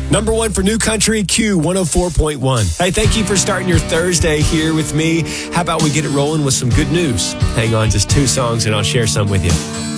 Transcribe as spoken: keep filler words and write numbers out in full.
Number one for New Country, Q one oh four point one. Hey, thank you for starting your Thursday here with me. How about we get it rolling with some good news? Hang on, just two songs and I'll share some with you.